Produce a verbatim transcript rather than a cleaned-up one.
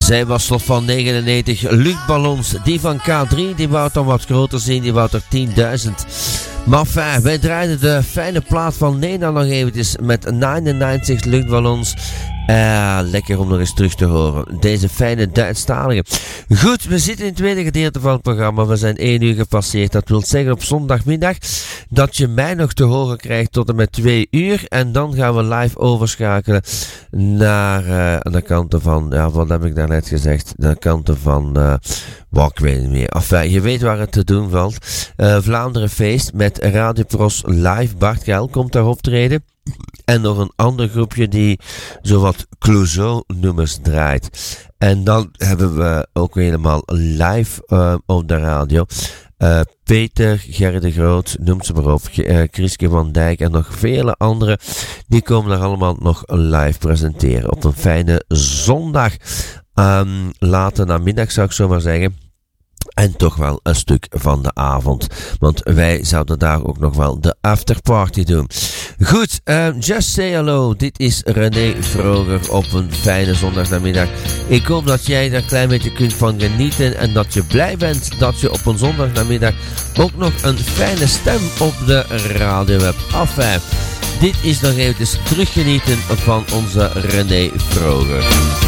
Zij was tot van negenennegentig. Luchtballons, die van K drie, die wou dan wat groter zien, die wou er tienduizend. Maar enfin, wij draaiden de fijne plaat van Nena nog eventjes met negenennegentig luchtballons. Uh, lekker om nog eens terug te horen. Deze fijne Duitsstalige. Goed, we zitten in het tweede gedeelte van het programma. We zijn één uur gepasseerd. Dat wil zeggen op zondagmiddag dat je mij nog te horen krijgt tot en met twee uur. En dan gaan we live overschakelen naar uh, de kanten van, ja, wat heb ik daarnet gezegd? De kanten van, uh, wat ik weet het niet meer. Enfin, je weet waar het te doen valt. Uh, Vlaanderen Feest met Radio Pros live. Bart Geil komt daar optreden. En nog een ander groepje die zowat Clouseau-nummers draait. En dan hebben we ook helemaal live uh, op de radio. Uh, Peter, Gerrit de Groot, noem ze maar op, uh, Chriske van Dijk en nog vele anderen. Die komen er allemaal nog live presenteren op een fijne zondag. Um, later namiddag zou ik zo maar zeggen. En toch wel een stuk van de avond. Want wij zouden daar ook nog wel de afterparty doen. Goed, uh, Just Say Hello. Dit is René Vroger op een fijne zondagnamiddag. Ik hoop dat jij er een klein beetje kunt van genieten. En dat je blij bent dat je op een zondagnamiddag ook nog een fijne stem op de radio hebt. Enfin, dit is nog eventjes teruggenieten van onze René Vroger.